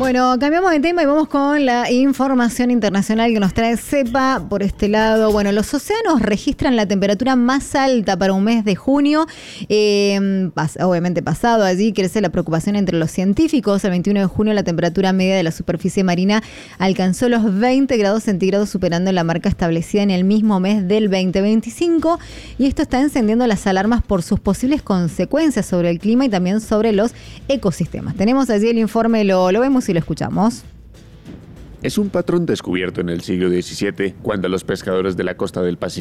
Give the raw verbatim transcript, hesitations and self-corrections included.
Bueno, cambiamos de tema y vamos con la información internacional que nos trae CEPA por este lado. Bueno, los océanos registran la temperatura más alta para un mes de junio. Eh, pas- obviamente pasado allí crece la preocupación entre los científicos. El veintiuno de junio la temperatura media de la superficie marina alcanzó los veinte grados centígrados, superando la marca establecida en el mismo mes del veinte veinticinco. Y esto está encendiendo las alarmas por sus posibles consecuencias sobre el clima y también sobre los ecosistemas. Tenemos allí el informe, lo, lo vemos y lo escuchamos. Es un patrón descubierto en el siglo diecisiete, cuando los pescadores de la costa del Pacífico